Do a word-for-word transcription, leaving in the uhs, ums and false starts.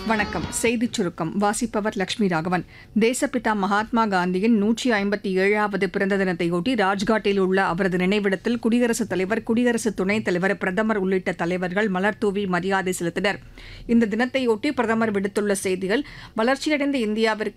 வணக்கம். செய்திச் சுருக்கம் வாசிப்பவர் லட்சுமி ராகவன். தேசப்பிதா மகாத்மா காந்தியின் நூற்றி ஐம்பத்தி ஏழாவது பிறந்த தினத்தையொட்டி ராஜ்காட்டில் உள்ள அவரது நினைவிடத்தில் குடியரசுத் தலைவர், குடியரசு துணைத் தலைவர், பிரதமர் உள்ளிட்ட தலைவர்கள் மலர்தூவி மரியாதை செலுத்தினர். இந்த தினத்தையொட்டி பிரதமர் விடுத்துள்ள செய்தியில், வளர்ச்சியடைந்த இந்தியாவிற்கு